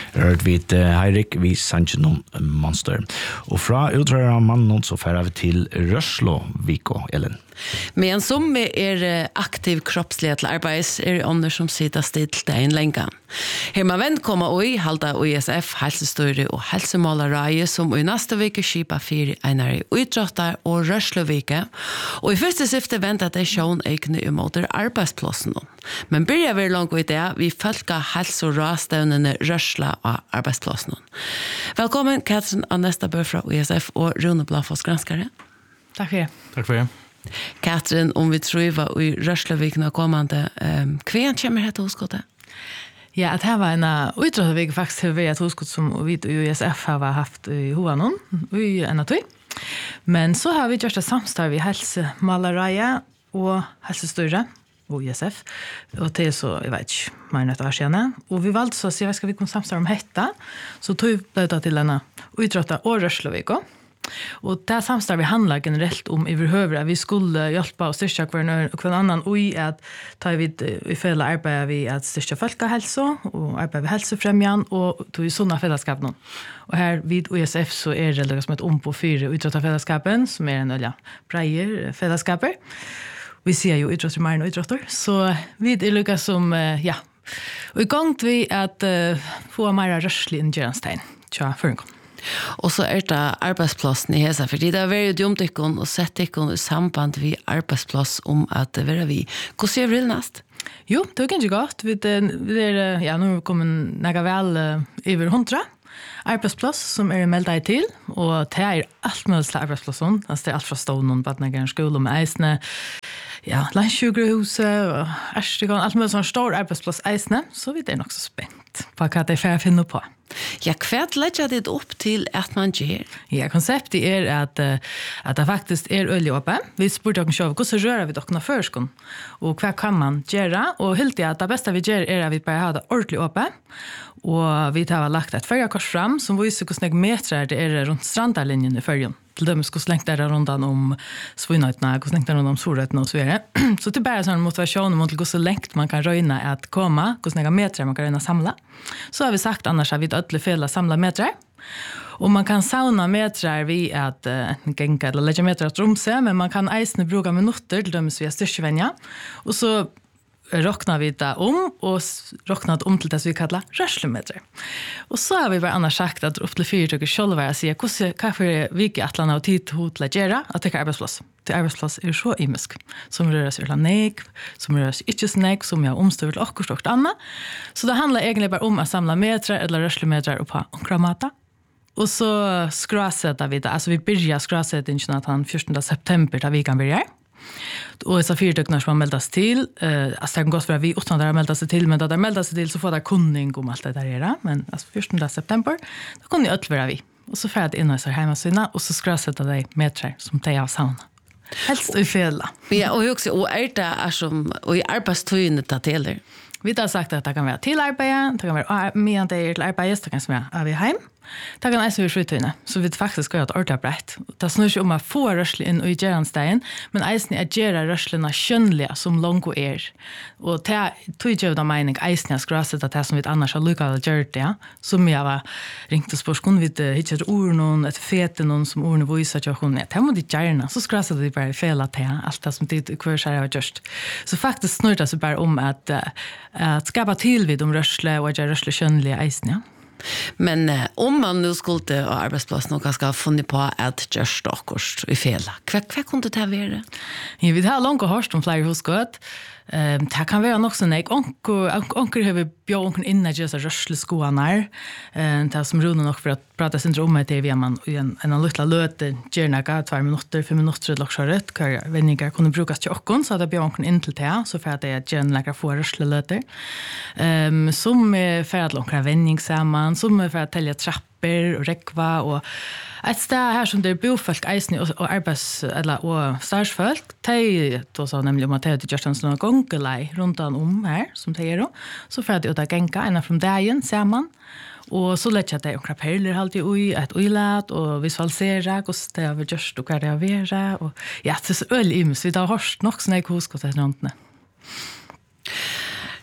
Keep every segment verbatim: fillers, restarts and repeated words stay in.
Hørt vi til Heirik, vi sannsyn om Monster. Og fra utrørende mannen så færer vi til Røslo, Viko, Ellen. Men som er aktiv kroppslig til arbeids, er det ånder som sitter stilt deg lenge. Her må venn komme og i halda U S F, helsestøyre og helsemålereie, som i neste vike skipa fire einare utrådtar og Røslovike. Og i første sifte venter det sjån eikne imot arbeidsplassen. Men byrja vi langt i det, vi følger helse- og råstevnene Røsla av arbeidsplassen. Velkommen, Katrin Anesta-Bø fra U S F og Rune Blafoss Granskare. Takk for det. Takk for det. Katrin, om vi tror var i Røslovikene kommende, um, hva kommer her til hoskottet? Ja, at her var en utrådte vi faktisk til et hoskott som vi i U S F har haft i Hoanon, i en av tog. Men så har vi gjort et samstarv i helsemålereie og helsestøyre og U S F, og til så, jeg vet ikke, mer enn et år siden. Og vi valgte så å si, hva skal vi kunne samstarve om dette? Så tog vi det til denne utrådte og Røslovike. Og det samstarvet handler generelt om i behøver at vi skulle hjelpe og styrke hver, hver annen og i at ta vi i fele arbeider vi at styrke folkehelse og arbeider vi helsefremjan og tog i sånne fellesskap nå. Og her vid U S F så er det som et om på fire utrådte fellesskapen som er en ølja breier fellesskaper. Vi sier jo utrådte mer enn utrådte, så vi er lykket som, ja, og i gang til vi at uh, få mer rørslig enn Gjøranstein, tja, før en gang. Og så er det arbeidsplassen i Hesa, fordi det er veldig dumt ikke å sette ikke i samband med arbeidsplass om at det er vi. Hvordan ser vi det nest? Jo, det er ganske godt. Vi er, ja, nå er vi kommet nægget vel uh, over hundre arbeidsplass som er meldt deg til, og det er alt mulig til arbeidsplassen. Altså, det er alt fra stående, badnægeren, skole med eisene, ja, landsjukkerhuset og Erstikon, alt mulig sånn stor arbeidsplass eisene, så vi er nok så spent på hva det er for å finne på. Ja, hva legger det opp til at man gjør? Ja, konseptet er at, at det faktisk er øye oppe. Vi spurte dere selv, hvordan rører vi dere førskon? Og hva kan man gjøre? Og helt det at det beste vi gjør er at vi bare har det ordentlig oppe. Og vi har lagt et førjakors fram som viser hvordan jeg metrer det er rundt strandarlinjen i førjen. Til dømes hvordan lengt det er rundt om svinøytene, hvordan lengt det er rundt om solrøytene og så videre. Så det er bare sånn motivasjon mot hvordan lengt man kan røyne at komme, hvordan jeg metrer man kan røyne samla. Så har vi sagt annars at vi ødelig fel samla metrer. Og man kan sauna metrar vid at uh, genka eller lägga metrar att romse, men man kan eisne bruka minutter til dømes via styrkevenja. Og så råknar vi det om og råknar det om til det som vi kallar rørslemeter. Og så har vi bare annars sagt at opp til fire tykker selv være å si hva for vi ikke atlan av tid til å gjøre at det er arbeidsplass. Det arbeidsplass er så imisk, som rører seg til nek, som rører seg ikke nek, som jeg omstår til akkurat og annet. Så det handler egentlig bare om å samle metrar eller rørslemeter på omkramata. Og så skrassetter vi det, altså vi begynner skrassettingen at han fjortonte september da vi kan begynne. Og så fire tøkner som har meldt oss til, uh, altså det kan godt være vi utan der har meldt oss til, men da de har meldt oss til så får de kunning om alt det der er, men altså fjortonte september, da kunne jeg øtelig være vi. Og så får jeg inn i seg hjemme, og så skrassetter de metrar som de har sauna. Helst i fela. Ja, og også, og er det er som, og i arbeidstøyene til teler? Vi har sagt at det kan være til arbeid, det kan være mye det er til arbeid, det kan være av i heim. Det kan eisen være flytøyene, så vi faktisk skal gjøre et ordentlig brett. Det snur ikke om å få rørsle inn i Gjeranstein, men eisen er gjøre rørslene skjønnelige som langt er. Og det tog ikke av mening eisen jeg skulle ha sett at det som vi annars har lykket å gjøre det, som jeg var ringt og spørs, kunne vi ikke etter ord noen, etter fete noen som ordene viser til henne. Det må de gjerne, så skulle jeg sett at de bare felet til alt det som de hver seg har gjort. Så faktisk snur det seg bare om at, at skapa tilvid om rørsle og gjøre rørsle skjønnelige eisen, ja. Men eh, om man nu skulle til arbeidsplassen og kanskje ha funnet på at gjør stokkort i fela, hva, hva kunne det være? Ja, vi har langt hørt om flere huskott. Um, det kan være nok sånn, jeg onker har vi bjør onker inn i disse rørsleskoene her. Um, det er som Rune nok for å prate sin om til vi man i en, en liten løte gjør noe, tvær minutter, fem minutter eller så rett, hva venninger kunne brukes til åkken, så hadde bjør onker inn til det, så for at det gjør noe få rørsleløter. Um, som er for at onker venning sammen, som er for at telje trapper og rekva og et sted her som det er bofolk, eisen og, og arbeids- eller, og starsfolk, de sa nemlig om at de hadde gjort en sånn gongelei rundt om her, som de gjør, så for at de hadde genka en av from dagen sammen, og så lette jeg at de omkring perler alltid ui, et uilat, og visualisere hvordan det har gjort, og hva det har vært, og ja, det er så øyelig imes, vi har hørt nok sånn jeg husker til rundene.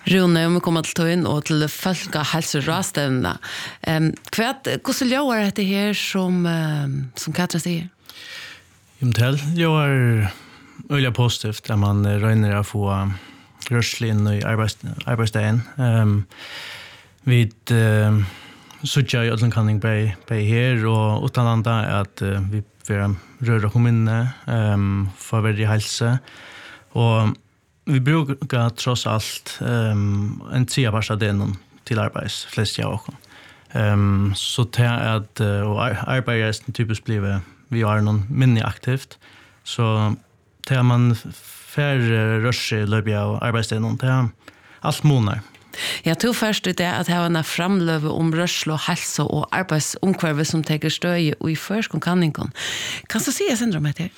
Rune, om vi kommer til tøyen og til folka helserådstevnene. Um, Hvordan gjør det her som, um, som Katrin sier? Jo, det gjør øyelig positivt at man røyner å få rørsel inn i arbeids, arbeidsdagen. Um, vi uh, sutja i Ødlandkanning bei, bei her og utenlanda at uh, vi får røre kommunene um, for veldig helse. Og vi brukar tross allt um, en tida parst av den til arbeids, flest av oss. Um, så det er at uh, arbeidet typisk blir vi har noen minne aktivt, så det er man færre rørsig løpig av arbeidsdelen, det er alt måneder. Jeg tror først det at jeg har en framløve om rørsel og helse og arbeidsomkvarve som teker støy i først kanningen. Kan du si syndrom etter?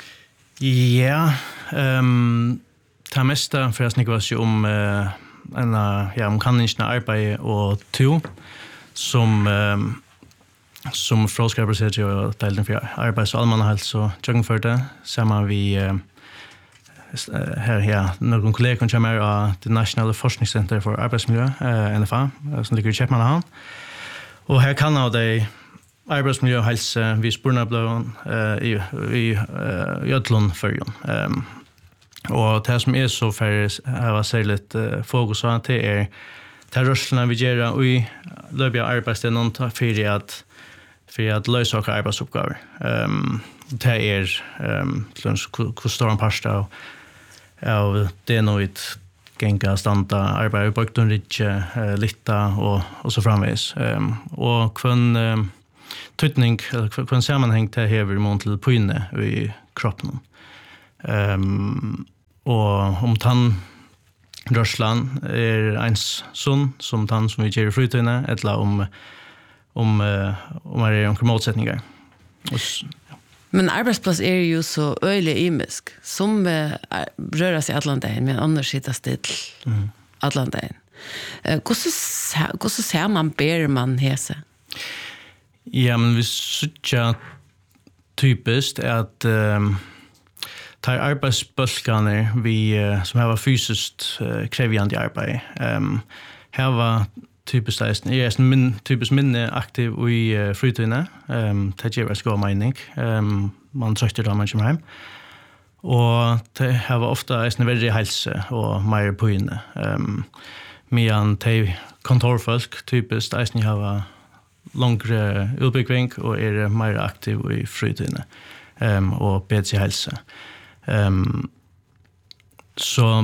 Ja, um, det meste for jeg snakker oss om uh, en, ja, om kanningen arbeid og to, som um, som fråskaper ser til å dele for arbeids- og allmannhals og tjøkkenførte, sammen vi uh, her, ja, noen kolleger kommer av det Nationale Forskningscenter for Arbeidsmiljø, uh, N F A, som ligger i Kjepmannahavn. Og her kan av det arbeidsmiljø og helse vi spørner blåen uh, i, i uh, Jødlund førjen. Um, og det som er så færre har særlig uh, fokus på, det er det rørslene vi gjør i løpet av arbeidsstenen for at for at løse åker arbeidsoppgaver. Um, det er um, hvor stor en parst av, av det er noe genga standa arbeid i Bøgtonrydje, uh, Litta og, og så framvis. Um, og hvem um, tøytning, hvem sammenheng det hever mån til pyne i kroppen. Um, og om tann rørslan er ens sånn som tann som vi gjør i flytøyne, eller om om uh, om är en målsättningar. Ja. Men arbetsplats är ju så öjlig imisk som uh, rör sig Atlanten men annars sitter still mm. Atlanten. Uh, Hur så ser man ber man hese? Ja, men vi söker typiskt att um, tar arbetsbölkarna vi uh, som har fysiskt uh, krävande arbete. Um, här var typiskt är är min typiskt minne aktiv i uh, fritiden. Ehm det ger oss god mening. Ehm man söker då man kommer hem. Och det har ofta är en väldigt hälsa och mer på inne. Ehm medan te kontorfolk typiskt är ni har längre utbildning och är mer aktiv i fritiden. Ehm och bättre hälsa. Ehm så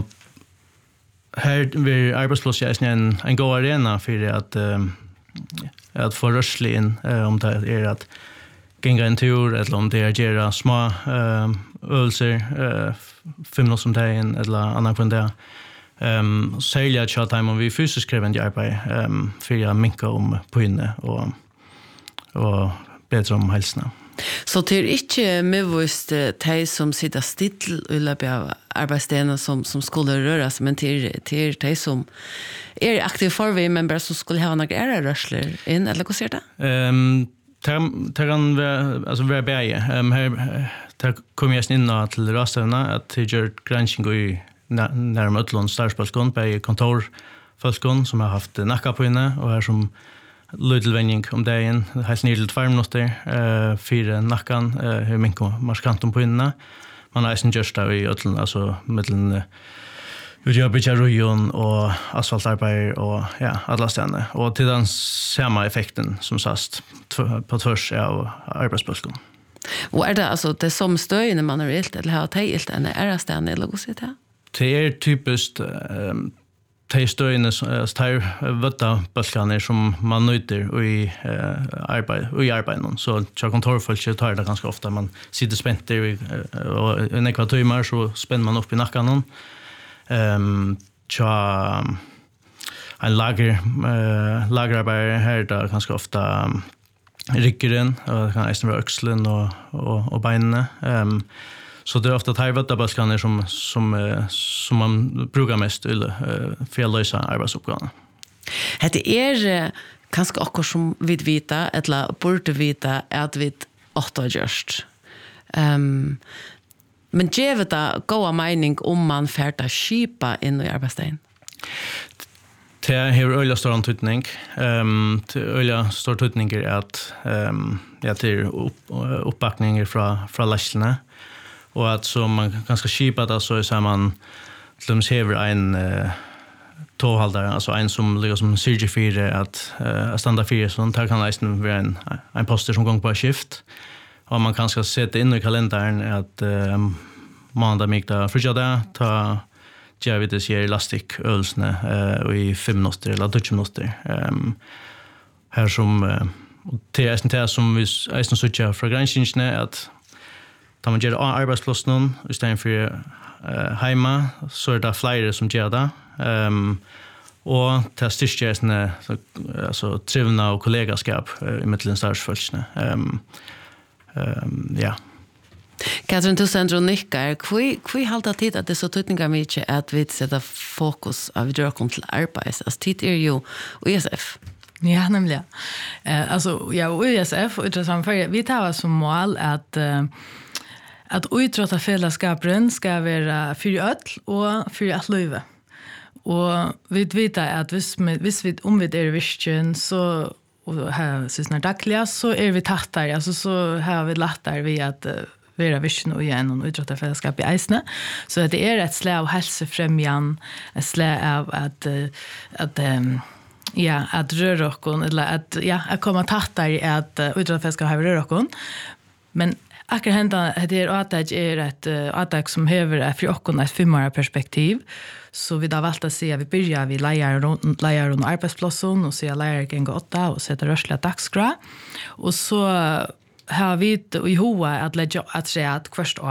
här vi arbetsplats är en en god arena för att um, att få rörslig in uh, om det är att gänga en tur eller om det är att göra små um, ölser uh, fem som dagen eller annan på det. Um, sälja ett short time om vi fysiskt krävande arbete um, för att minka om på inne och och bättre om hälsan. Så det er ikke medvist de som sitter still i løpet av arbeidsstedene som, som skulle røre seg, men til, til de som er aktive forvig, men bare som skulle ha noen ære rørsler inn, eller hva sier det? Um, det kan være, altså være bæge. Um, her der kom jeg inn til rådstevnene at jeg gjør gransking i nærmere Øtlund Starsbølskån, bæge kontorfølskån som har haft nakka på inne, og her som lyddelvenning om dagen, helt ned til tvær minutter, uh, fire nakkan, uh, her minko marskantum på inne. Man har eisen gjørst av i Øtlund, altså middelen uh, utgjørbitja rujon og asfaltarbeid og ja, alle stedene. Og til den samme effekten som sast på tvers av arbeidsbølgen. Og er det altså det som støyene man har ilt, eller har det ilt enn er stedene, eller hva sier det? Det er typisk um, de støyene, de vøtta bølgene som man nøyter i uh, arbeid, i arbeidet. Så til kontorfolk tar det ganske ofte. Man sitter spent der, og i nekva timer så spenner man opp i nakken. Um, tja, en lager, uh, lagerarbeider her, det er ganske ofte um, ryggeren, og det kan eisen være økselen og, og, og beinene. Um, Så det er ofte tarvøttabølskene som, som, som man bruker mest til uh, for å løse arbeidsoppgavene. Det er kanskje akkurat som vi vet, eller burde vite, at vi åtte har gjort. Um, men gjør det gode mening om man færter skipa inn i arbeidsdagen? Det har öliga stor antydning. Um, öliga stor antydning är att um, ja, till upp, uppbackningar från från läslarna och att så man ganska skipat alltså så är man de ser en uh, tåhållare, alltså en som ligger som Sergio fyra att uh, standard fyra så tar kan läsaren vara en en poster som går på skift. Och man kanske sätta in i kalendern att uh, måndag mikta frigada ta jag vet det är elastik ölsne eh uh, i fem minuter eller tjugo minuter. Ehm um, här som uh, det är inte som vi är som söker för granskningen att tar man gör arbetsplatsen någon istället för uh, hemma så är det fler som gör det. Ehm um, och det styrker alltså trivna och kollegaskap uh, i mittlen starsfölsne. Ehm um, um, ja. Katrin, du sender og nikker. Hvor halter tid at det er så tydninger mye at vi setter fokus av drøkken til arbeid? Altså, tid er jo U S F. Ja, nemlig. Eh, altså, ja, U S F, vi tar som mål at uh, at utrotta fellesskapen skal være for øl og for alt løyve. Og vi vet at hvis, hvis vi omvider er virkjen, så og her sysner dagliga, så er vi tattar, altså så har vi lattar vi at uh, vera vision og igjen og utrotta fellesskap i eisne. Så det er et slag av helsefremjan, et slag av at, at um, ja, at rørokkon, eller at, ja, at komme tattar i at uh, utrotta fellesskap har rørokkon. Men akkurat henda, det er at det er et uh, at som hever er for okkon et femåra perspektiv, så vi da valgte å si at vi begynner vi leier under arbeidsplassen, og sier leier genga åtta, og setter rørselig dagskra. Og så har vi i hoa at lägga att säga att först